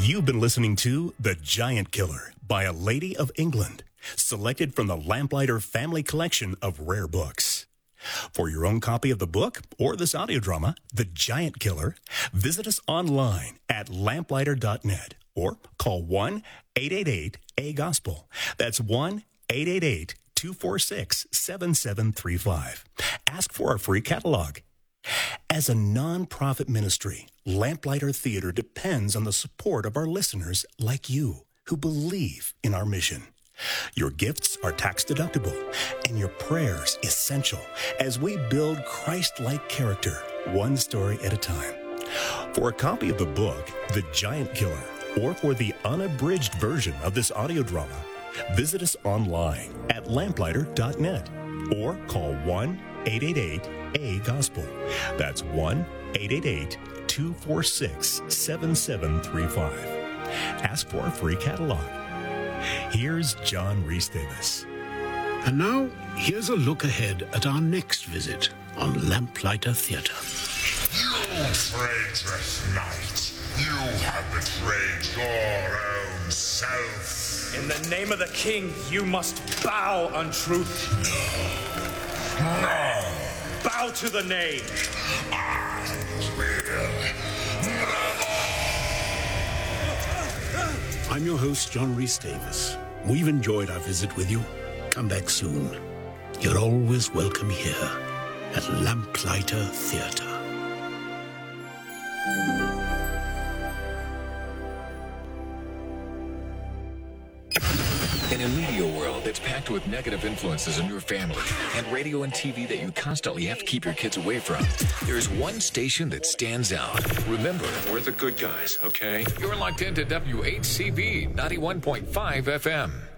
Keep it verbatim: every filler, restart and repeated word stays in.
You've been listening to The Giant Killer by a Lady of England, selected from the Lamplighter Family Collection of rare books. For your own copy of the book or this audio drama, The Giant Killer, visit us online at lamplighter dot net or call one eight eight eight A Gospel. That's one eight eight eight, two four six, seven seven three five. Ask for our free catalog. As a non-profit ministry, Lamplighter Theater depends on the support of our listeners like you who believe in our mission. Your gifts are tax-deductible, and your prayers essential as we build Christ-like character one story at a time. For a copy of the book, The Giant Killer, or for the unabridged version of this audio drama, visit us online at lamplighter dot net or call one eight eight eight A Gospel. That's one eight eight eight, two four six, seven seven three five. Ask for a free catalog. Here's John Rhys Davis. And now, here's a look ahead at our next visit on Lamplighter Theatre. You traitorous knight, you have betrayed your own self. In the name of the king, you must bow, untruth. No. No. Bow to the knave. I will never. I'm your host, John Rhys Davis. We've enjoyed our visit with you. Come back soon. You're always welcome here at Lamplighter Theatre. In a media world that's packed with negative influences in your family and radio and T V that you constantly have to keep your kids away from, there's one station that stands out. Remember, We're the good guys, okay? you're locked into W H C V ninety-one point five F M.